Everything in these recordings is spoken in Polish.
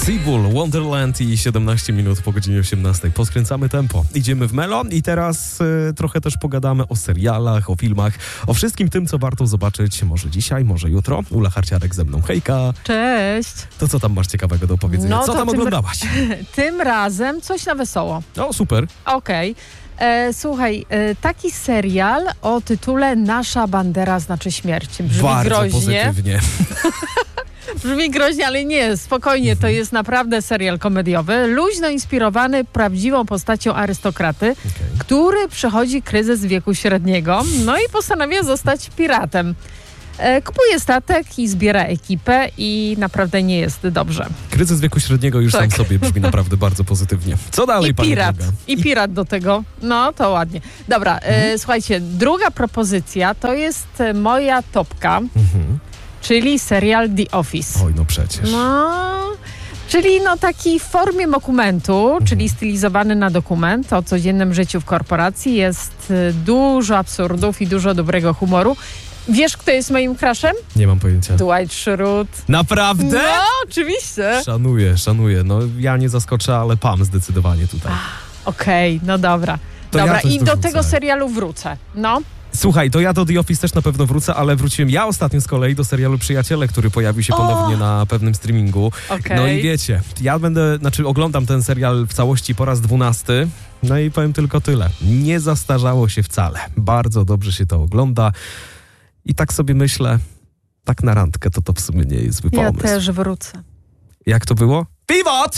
Seabull, Wonderland i 17 minut po godzinie 18. Poskręcamy tempo. Idziemy w melo i teraz trochę też pogadamy o serialach, o filmach, o wszystkim tym, co warto zobaczyć może dzisiaj, może jutro. Ula Harciarek ze mną. Hejka! Cześć! To co tam masz ciekawego do opowiedzenia? No co tam oglądałaś? Tym razem coś na wesoło. O, super. Okej. Słuchaj, taki serial o tytule Nasza bandera znaczy śmierć. Brzmi Bardzo groźnie. pozytywnie. Brzmi groźnie, ale nie, spokojnie, to jest naprawdę serial komediowy, luźno inspirowany prawdziwą postacią arystokraty, który przechodzi kryzys wieku średniego, no i postanawia zostać piratem. Kupuje statek i zbiera ekipę i naprawdę nie jest dobrze. Kryzys wieku średniego już sam sobie brzmi naprawdę bardzo pozytywnie. Co dalej, I pani pirat. droga? I pirat do tego. No, to ładnie. Dobra, słuchajcie, druga propozycja to jest moja topka, czyli serial The Office. Oj, no przecież. Czyli taki w formie dokumentu, czyli stylizowany na dokument o codziennym życiu w korporacji. Jest dużo absurdów i dużo dobrego humoru. Wiesz, kto jest moim crushem? Nie mam pojęcia. Dwight Schrute. Naprawdę? No, oczywiście. Szanuję. No, ja nie zaskoczę, ale Pam zdecydowanie tutaj. Okej, no dobra. To Dobra, ja coś i do dorzucę. tego serialu wrócę. No. Słuchaj, to ja do The Office też na pewno wrócę, ale wróciłem ja ostatnio z kolei do serialu Przyjaciele, który pojawił się ponownie na pewnym streamingu. Okej. No i wiecie, ja oglądam ten serial w całości po raz 12, no i powiem tylko tyle. Nie zastarzało się wcale. Bardzo dobrze się to ogląda i tak sobie myślę, tak na randkę to w sumie nie jest zły Ja pomysł. też wrócę. Jak to było? Pivot!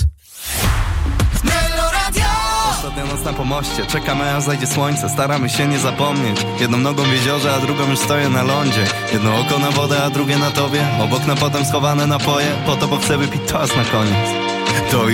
Ostatnia noc na pomoście, czekamy aż zajdzie słońce. Staramy się nie zapomnieć. Jedną nogą w jeziorze, a drugą już stoję na lądzie. Jedno oko na wodę, a drugie na tobie. Obok na potem schowane napoje. Po to, bo chcę wypić toast na koniec. To